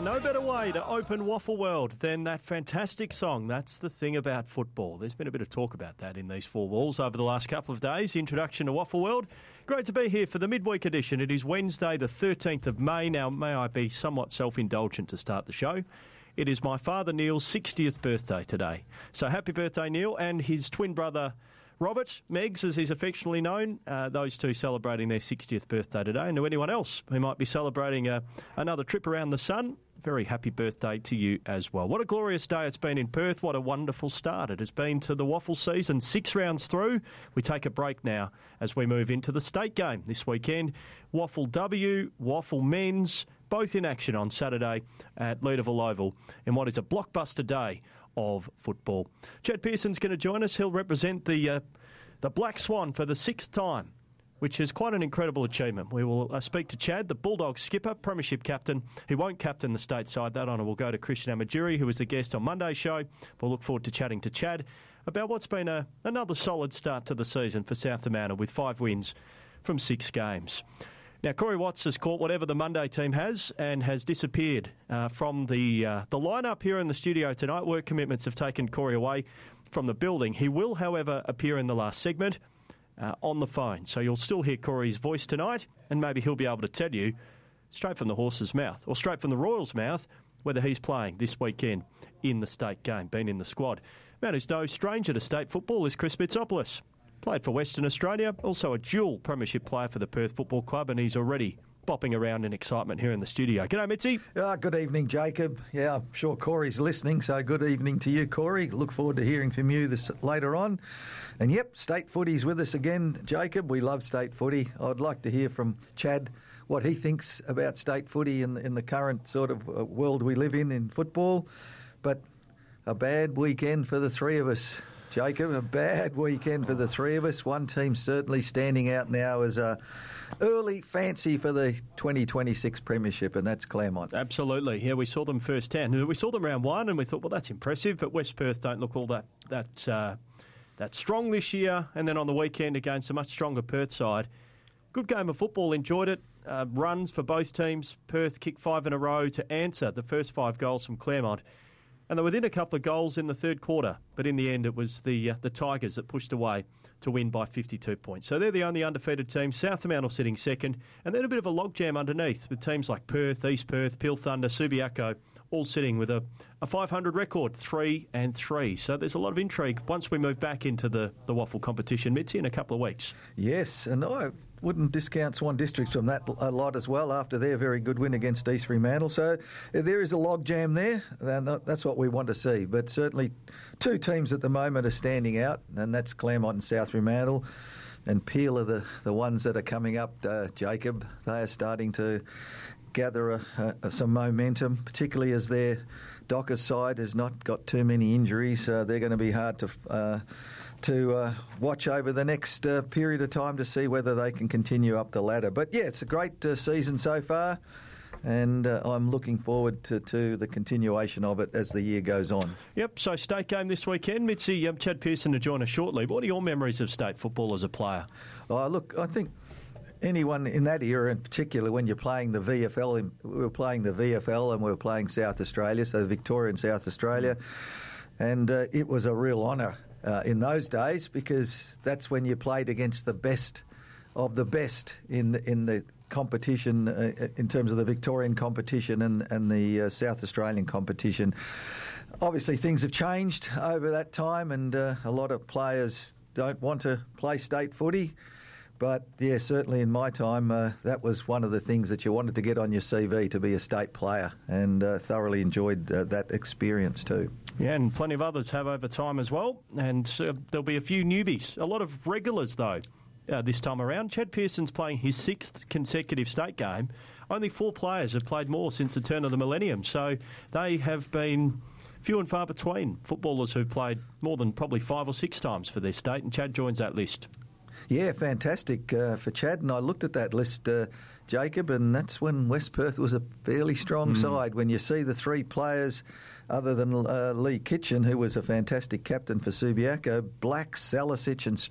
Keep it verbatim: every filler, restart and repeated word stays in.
no better way to open Waffle World than that fantastic song. That's the thing about football. There's been a bit of talk about that in these four walls over the last couple of days. Introduction to Waffle World. Great to be here for the midweek edition. It is Wednesday the thirteenth of May. Now, may I be somewhat self-indulgent to start the show? It is my father Neil's sixtieth birthday today. So happy birthday, Neil, and his twin brother Robert, Megs, as he's affectionately known, uh, those two celebrating their sixtieth birthday today. And to anyone else who might be celebrating uh, another trip around the sun, very happy birthday to you as well. What a glorious day it's been in Perth. What a wonderful start it has been to the Waffle season. Six rounds through. We take a break now as we move into the state game this weekend. Waffle W, Waffle Men's, both in action on Saturday at Leederville Oval in what is a blockbuster day of football. Chad Pearson's going to join us. He'll represent the uh, the Black Swan for the sixth time, which is quite an incredible achievement. We will uh, speak to Chad, the Bulldogs skipper, premiership captain, who won't captain the state side. That honour will go to Christian Amajiri, who was the guest on Monday's show. We'll look forward to chatting to Chad about what's been a, another solid start to the season for South Amana with five wins from six games. Now, Corey Watts has caught whatever the Monday team has and has disappeared uh, from the uh, the lineup here in the studio tonight. Work commitments have taken Corey away from the building. He will, however, appear in the last segment uh, on the phone. So you'll still hear Corey's voice tonight, and maybe he'll be able to tell you straight from the horse's mouth, or straight from the Royals' mouth, whether he's playing this weekend in the state game, been in the squad. Man who's no stranger to state football is Chris Mitsopoulos. Played for Western Australia, also a dual premiership player for the Perth Football Club, and he's already bopping around in excitement here in the studio. G'day, Mitzi. Uh, good evening, Jacob. Yeah, I'm sure Corey's listening, so good evening to you, Corey. Look forward to hearing from you this later on. And yep, state footy's with us again, Jacob. We love state footy. I'd like to hear from Chad what he thinks about state footy in, in the current sort of uh, world we live in in football. But a bad weekend for the three of us. Jacob, a bad weekend for the three of us. One team certainly standing out now as a early fancy for the twenty twenty-six premiership, and that's Claremont. Absolutely. Yeah, we saw them firsthand. We saw them round one, and we thought, well, that's impressive, but West Perth don't look all that that uh, that strong this year. And then on the weekend against a much stronger Perth side. Good game of football, enjoyed it. Uh, runs for both teams. Perth kicked five in a row to answer the first five goals from Claremont. And they were within a couple of goals in the third quarter, but in the end it was the uh, the Tigers that pushed away to win by fifty-two points. So they're the only undefeated team. South Amana sitting second, and then a bit of a logjam underneath with teams like Perth, East Perth, Peel Thunder, Subiaco, all sitting with a, a five hundred record, three and three. So there's a lot of intrigue once we move back into the, the Waffle competition, Mitzi, in a couple of weeks. Yes, and I wouldn't discount Swan Districts from that a lot as well after their very good win against East Fremantle. So there is a logjam there, and that's what we want to see. But certainly two teams at the moment are standing out, and that's Claremont and South Fremantle. And Peel are the, the ones that are coming up, uh, Jacob. They are starting to gather a, a, some momentum, particularly as their Dockers side has not got too many injuries. Uh, they're going to be hard to uh, to uh, watch over the next uh, period of time to see whether they can continue up the ladder. But yeah, it's a great uh, season so far, and uh, I'm looking forward to, to the continuation of it as the year goes on. Yep, so state game this weekend. Mitzi, um, Chad Pearson to join us shortly. What are your memories of state football as a player? Oh, look, I think anyone in that era in particular, when you're playing the V F L, we were playing the V F L and we were playing South Australia, so Victoria and South Australia, and uh, it was a real honour uh, in those days because that's when you played against the best of the best in the, in the competition, uh, in terms of the Victorian competition and, and the uh, South Australian competition. Obviously things have changed over that time, and uh, a lot of players don't want to play state footy. But, yeah, certainly in my time, uh, that was one of the things that you wanted to get on your C V, to be a state player, and uh, thoroughly enjoyed uh, that experience too. Yeah, and plenty of others have over time as well, and uh, there'll be a few newbies. A lot of regulars, though, uh, this time around. Chad Pearson's playing his sixth consecutive state game. Only four players have played more since the turn of the millennium, so they have been few and far between footballers who've played more than probably five or six times for their state, and Chad joins that list. Yeah, fantastic uh, for Chad. And I looked at that list, uh, Jacob, and that's when West Perth was a fairly strong mm. side. When you see the three players, other than uh, Lee Kitchen, who was a fantastic captain for Subiaco, Black, Salisic and